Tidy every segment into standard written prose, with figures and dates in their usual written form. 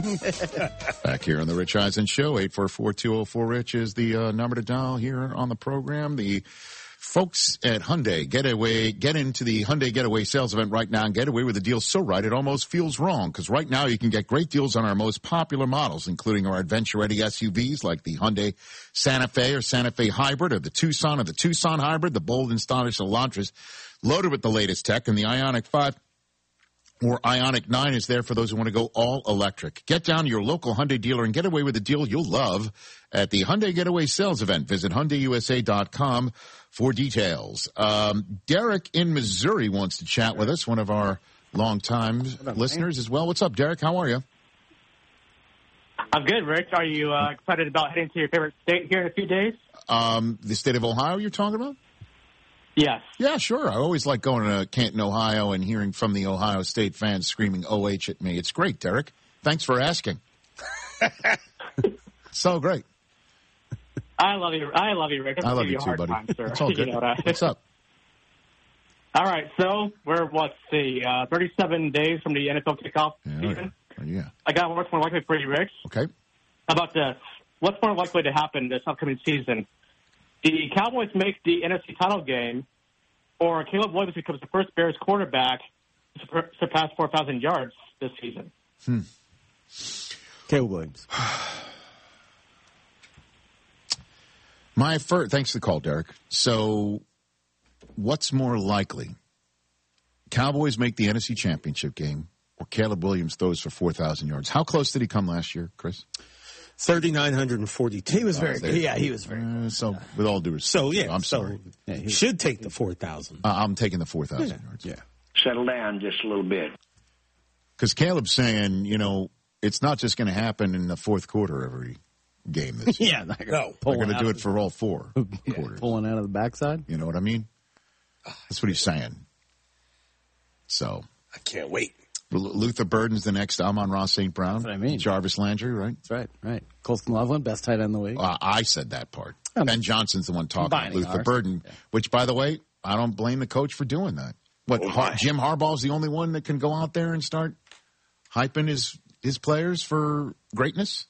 Back here on the Rich Eisen Show, 844-204-RICH is the number to dial here on the program. The folks at Hyundai get into the Hyundai Getaway sales event right now and get away with a deal so right it almost feels wrong. Because right now you can get great deals on our most popular models, including our adventure-ready SUVs like the Hyundai Santa Fe or Santa Fe Hybrid or the Tucson Hybrid, the bold and stylish Elantras, loaded with the latest tech, and the Ioniq 5 or Ioniq 9 is there for those who want to go all electric. Get down to your local Hyundai dealer and get away with a deal you'll love at the Hyundai Getaway sales event. Visit HyundaiUSA.com for details. Derek in Missouri wants to chat with us, one of our longtime listeners as well. What's up, Derek? How are you? I'm good, Rich. Are you excited about heading to your favorite state here in a few days? The state of Ohio you're talking about? Yes. Yeah, sure. I always like going to Canton, Ohio, and hearing from the Ohio State fans screaming OH at me. It's great, Derek. Thanks for asking. So great. I love you. Rick. I love you too, buddy. Time, sir. It's all good. What's up? All right, so we're, 37 days from the NFL kickoff season. Yeah. I got what's more likely for you, Rich. Okay. How about this? What's more likely to happen this upcoming season? The Cowboys make the NFC title game, or Caleb Williams becomes the first Bears quarterback to surpass 4,000 yards this season. Caleb Williams. Thanks for the call, Derek. So, what's more likely? Cowboys make the NFC Championship game, or Caleb Williams throws for 4,000 yards? How close did he come last year, Chris? 3,942. He was very good. Yeah, he was very good. So, with all due respect. I'm sorry. Yeah, he should take the 4,000. I'm taking the 4,000 yards. Yeah. Settle down just a little bit. Because Caleb's saying, it's not just going to happen in the fourth quarter every game this year. Yeah, they're going to do it for all four quarters. Pulling out of the backside. You know what I mean? That's what he's saying. So. I can't wait. Luther Burden's the next Amon-Ra St. Brown. That's what I mean. Jarvis Landry, right? That's right. Colston Loveland, best tight end in the league. I said that part. Ben Johnson's the one talking about Luther ours. Burden, which, by the way, I don't blame the coach for doing that. Jim Harbaugh's the only one that can go out there and start hyping his players for greatness?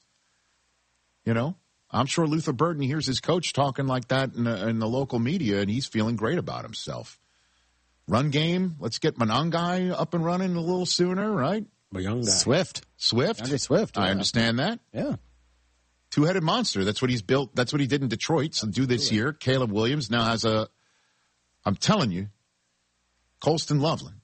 I'm sure Luther Burden hears his coach talking like that in the local media, and he's feeling great about himself. Run game, let's get Monangai up and running a little sooner, right? Swift. DeAndre Swift. I understand that. Yeah. Two-headed monster. That's what he's built. That's what he did in Detroit. So do this year. Caleb Williams now has I'm telling you, Colston Loveland.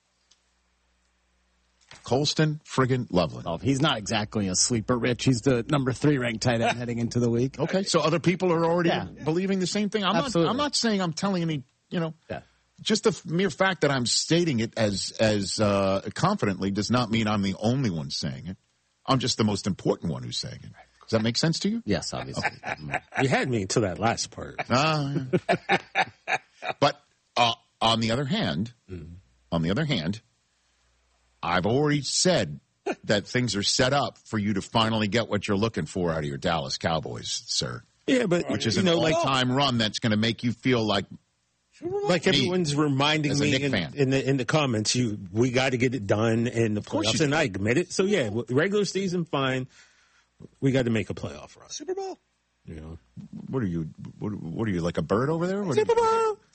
Colston friggin' Loveland. Oh, he's not exactly a sleeper, Rich. He's the number 3 ranked tight end heading into the week. Okay, so other people are already believing the same thing. I'm not saying I'm telling any, just the mere fact that I'm stating it as confidently does not mean I'm the only one saying it. I'm just the most important one who's saying it. Does that make sense to you? Yes, obviously. You had me to that last part. But on the other hand, I've already said that things are set up for you to finally get what you're looking for out of your Dallas Cowboys, sir. Yeah, but which is an all-time run that's going to make you feel like everyone's reminding me in the comments, we got to get it done in the playoffs, and I admit it. So yeah, regular season fine. We got to make a playoff run. Super Bowl. What are you? What are you like a bird over there? Super Bowl.